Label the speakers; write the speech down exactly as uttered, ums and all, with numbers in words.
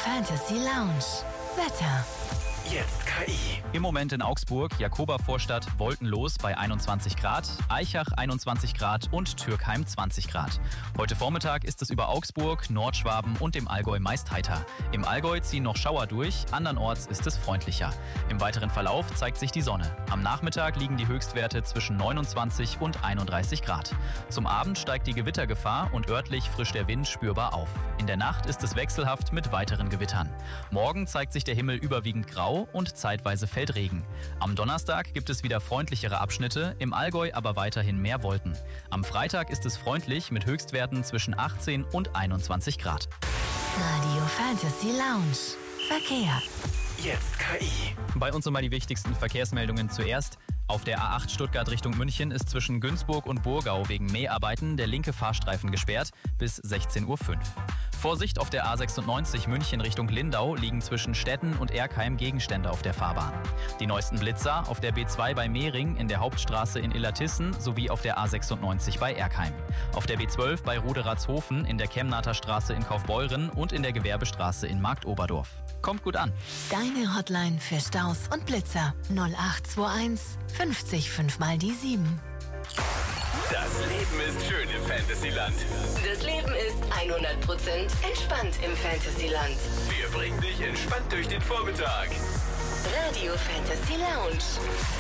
Speaker 1: Fantasy Lounge. Wetter.
Speaker 2: Jetzt K I.
Speaker 3: Im Moment in Augsburg, Jakoba-Vorstadt, wolkenlos bei einundzwanzig Grad, Aichach einundzwanzig Grad und Türkheim zwanzig Grad. Heute Vormittag ist es über Augsburg, Nordschwaben und im Allgäu meist heiter. Im Allgäu ziehen noch Schauer durch, andernorts ist es freundlicher. Im weiteren Verlauf zeigt sich die Sonne. Am Nachmittag liegen die Höchstwerte zwischen neunundzwanzig und einunddreißig Grad. Zum Abend steigt die Gewittergefahr und örtlich frischt der Wind spürbar auf. In der Nacht ist es wechselhaft mit weiteren Gewittern. Morgen zeigt sich der Himmel überwiegend grau und zeitweise fällt Regen. Am Donnerstag gibt es wieder freundlichere Abschnitte, im Allgäu aber weiterhin mehr Wolken. Am Freitag ist es freundlich mit Höchstwerten zwischen achtzehn und einundzwanzig Grad.
Speaker 1: Radio Fantasy Lounge. Verkehr.
Speaker 2: Jetzt K I.
Speaker 3: Bei uns nochmal die wichtigsten Verkehrsmeldungen zuerst. Auf der A acht Stuttgart Richtung München ist zwischen Günzburg und Burgau wegen Mäharbeiten der linke Fahrstreifen gesperrt bis sechzehn Uhr fünf. Vorsicht, auf der A sechsundneunzig München Richtung Lindau liegen zwischen Stetten und Erkheim Gegenstände auf der Fahrbahn. Die neuesten Blitzer auf der B zwei bei Mehring, in der Hauptstraße in Illertissen sowie auf der A sechsundneunzig bei Erkheim. Auf der B zwölf bei Ruderatshofen, in der Chemnater Straße in Kaufbeuren und in der Gewerbestraße in Marktoberdorf. Kommt gut an.
Speaker 1: Deine Hotline für Staus und Blitzer null acht zwei eins fünfzig fünf mal die sieben.
Speaker 2: Das Leben ist schön im Fantasyland.
Speaker 4: Das Leben ist hundert Prozent entspannt im Fantasyland.
Speaker 2: Wir bringen dich entspannt durch den Vormittag.
Speaker 4: Radio Fantasy Lounge.